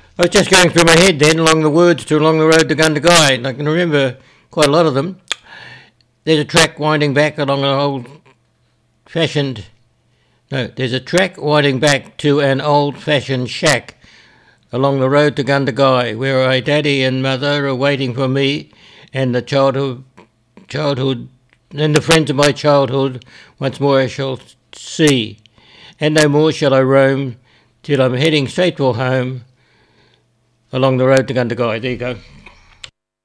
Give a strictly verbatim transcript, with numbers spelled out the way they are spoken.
I was just going through my head then along the words to Along the Road to Gundagai, and I can remember quite a lot of them. There's a track winding back along an old-fashioned... No, there's a track winding back to an old-fashioned shack along the road to Gundagai, where my daddy and mother are waiting for me, and the childhood, childhood, and the friends of my childhood once more I shall see. And no more shall I roam till I'm heading straight for home along the road to Gundagai. There you go.